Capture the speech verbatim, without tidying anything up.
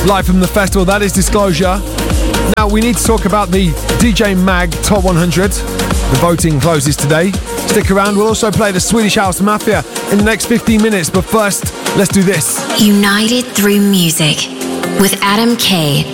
live from the festival. That is Disclosure. Now we need to talk about the D J Mag Top one hundred. The voting closes today. Stick around, we'll also play the Swedish House Mafia in the next fifteen minutes, but first, let's do this. United through music with Adam K